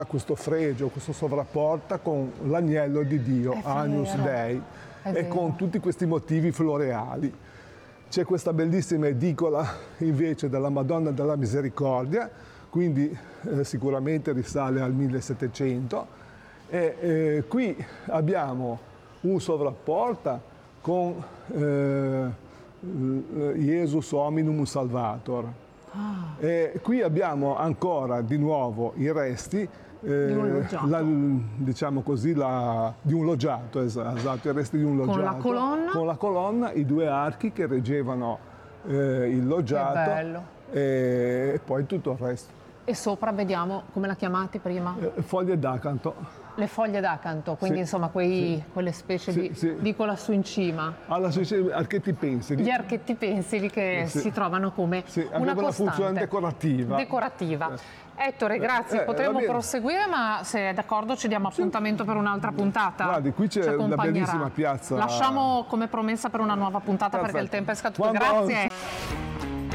questo fregio, questo sovrapporta con l'agnello di Dio, Agnus Dei, e con tutti questi motivi floreali. C'è questa bellissima edicola invece della Madonna della Misericordia, quindi sicuramente risale al 1700, e qui abbiamo un sovrapporta con Jesus Hominum Salvator. E qui abbiamo ancora di nuovo i resti di un loggiato, diciamo così, di un loggiato, esatto, i resti di un loggiato con la colonna, i due archi che reggevano il loggiato. Che bello. E poi tutto il resto. E sopra vediamo, come la chiamate prima? Foglie d'acanto. Le foglie d'acanto, quindi sì, insomma quelle specie dico lassù in cima. Archetti pensili. Gli archetti pensili che si trovano come una funzione decorativa. Ettore, grazie, potremmo proseguire, ma se è d'accordo ci diamo appuntamento per un'altra puntata. Guardi, qui c'è una bellissima piazza. Lasciamo come promessa per una nuova puntata. Perfetto. Perché il tempo è scaduto. Grazie.